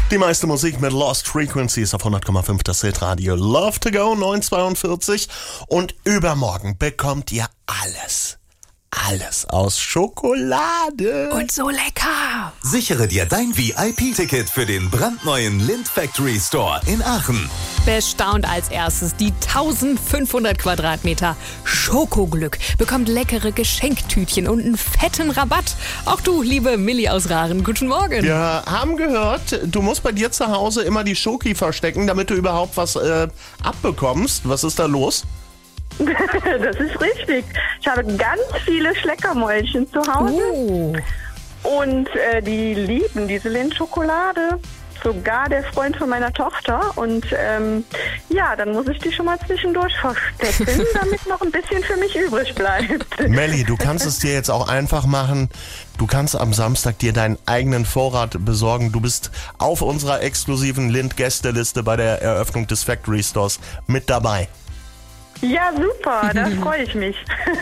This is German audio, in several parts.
Die meiste Musik mit Lost Frequencies auf 100,5 das Hitradio. Love to Go 942. Und übermorgen bekommt ihr alles aus Schokolade. Und so lecker. Sichere dir dein VIP-Ticket für den brandneuen Lindt Factory Store in Aachen. Bestaunt als erstes die 1500 Quadratmeter Schokoglück. Bekommt leckere Geschenktütchen und einen fetten Rabatt. Auch du, liebe Milli aus Rahren, guten Morgen. Wir haben gehört, du musst bei dir zu Hause immer die Schoki verstecken, damit du überhaupt was abbekommst. Was ist da los? Das ist richtig. Ich habe ganz viele Schleckermäulchen zu Hause. Oh. Und die lieben diese Lindt-Schokolade. Sogar der Freund von meiner Tochter. Und dann muss ich die schon mal zwischendurch verstecken, damit noch ein bisschen für mich übrig bleibt. Melli, du kannst es dir jetzt auch einfach machen. Du kannst am Samstag dir deinen eigenen Vorrat besorgen. Du bist auf unserer exklusiven Lindt-Gästeliste bei der Eröffnung des Factory Stores mit dabei. Ja, super, da freue ich mich.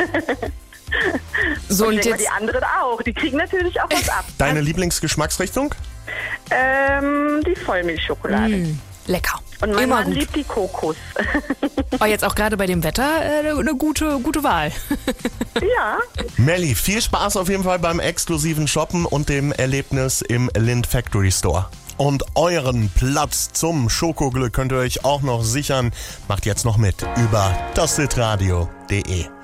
So, und und ich denke mal, jetzt die anderen auch. Die kriegen natürlich auch was ab. Deine Lieblingsgeschmacksrichtung? Die Vollmilchschokolade. lecker. Und mein Immer Mann gut. liebt die Kokos. Aber jetzt auch gerade bei dem Wetter eine gute Wahl. Ja. Melli, viel Spaß auf jeden Fall beim exklusiven Shoppen und dem Erlebnis im Lindt Factory Store. Und euren Platz zum Schokoglück könnt ihr euch auch noch sichern. Macht jetzt noch mit über das hitradio.de.